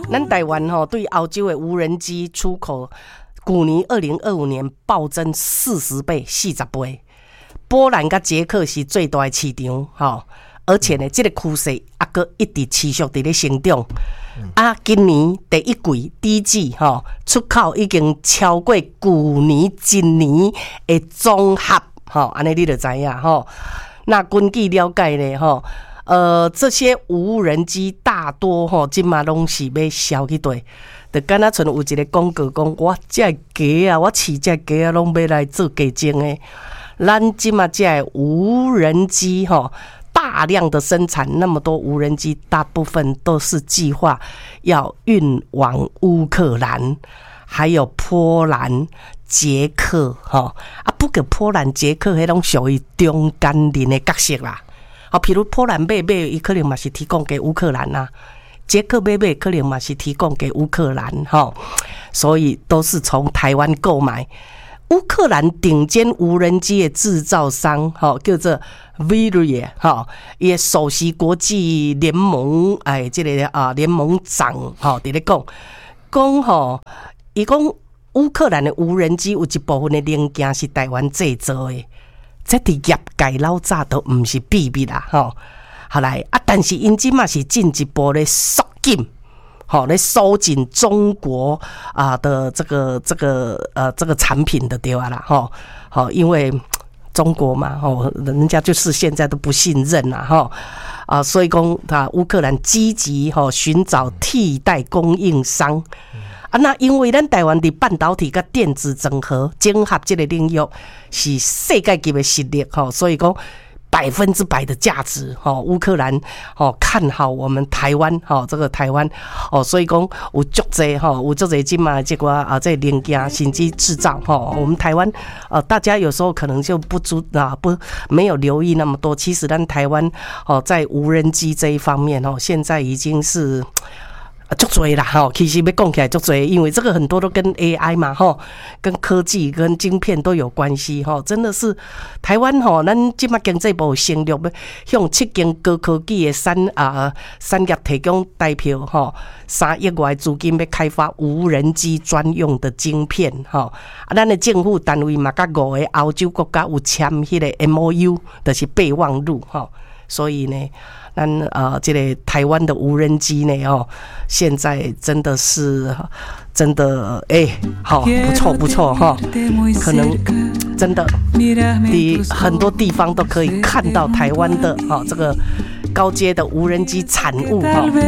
咱台湾对欧洲的无人机出口，去年2025年暴增40倍、40倍。波兰跟捷克是最大的市场，而且呢，这个趋势还一直持续在成长。今年第一季出口已经超过去年一年的总和，安尼你就知影那根据了解呢，这些无人机大多今嘛拢是要销去对，就敢若像有一个广告讲，我这鸡啊，我饲这鸡啊，拢要来做鸡精的。咱即嘛这无人机大量的生产，那么多无人机，大部分都是计划要运往乌克兰，还有波兰、捷克不过波兰、捷克迄种属于中间人的角色啦。譬如波兰买，伊可能嘛是提供给乌克兰啊；捷克买可能嘛是提供给乌克兰所以都是从台湾购买。乌克兰顶尖无人机的制造商叫做 Viria 也首席国际联盟这个联盟长在咧讲伊讲乌克兰的无人机有一部分的零件是台湾制造的，这伫业界老早都唔是秘密啦好来但是因今嘛是进一步的缩紧。来收紧中国的这个产品的对啦因为中国嘛人家就是现在都不信任啦所以讲乌克兰积极寻找替代供应商那因为咱台湾的半导体跟电子整合这个领域是世界级的实力所以讲100%的价值乌克兰看好我们台湾这个台湾所以讲有足侪今嘛这个这零件甚至制造我们台湾大家有时候可能就没有留意那么多，其实咱台湾在无人机这一方面现在已经是足多啦其实要讲起来足多，因为这个很多都跟 AI 嘛跟科技跟晶片都有关系真的是台湾咱现在经济部成立向7间高科技的产业提供代表3亿外资金要开发无人机专用的晶片咱的政府单位嘛甲5个欧洲国家有签迄个 MOU 就是备忘录所以呢咱这个台湾的无人机呢现在真的是真的不错可能真的很多地方都可以看到台湾的这个高阶的无人机产物